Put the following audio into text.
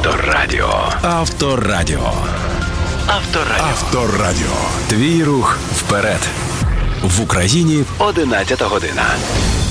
Авторадіо. Авторадіо. Авторадіо. Авторадіо. Твій рух вперед. В Україні 11 година.